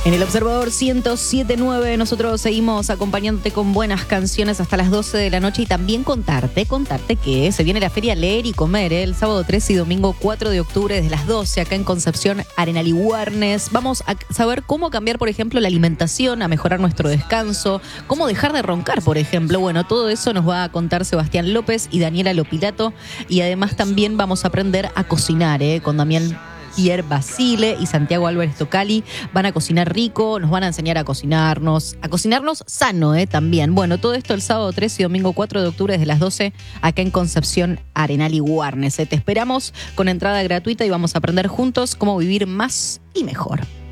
En el Observador 107.9 nosotros seguimos acompañándote con buenas canciones hasta las 12 de la noche y también contarte que se viene la Feria Leer y Comer, el sábado 3 y domingo 4 de octubre desde las 12 acá en Concepción, Arenal y Warnes. Vamos a saber cómo cambiar, por ejemplo, la alimentación, a mejorar nuestro descanso, cómo dejar de roncar, por ejemplo. Bueno, todo eso nos va a contar Sebastián López y Daniela Lopilato, y además también vamos a aprender a cocinar, con Damián Pierre Basile y Santiago Álvarez Tocali. Van a cocinar rico, nos van a enseñar a cocinarnos sano, también. Bueno, todo esto el sábado 3 y domingo 4 de octubre desde las 12 acá en Concepción, Arenal y Warnes. Te esperamos con entrada gratuita y vamos a aprender juntos cómo vivir más y mejor.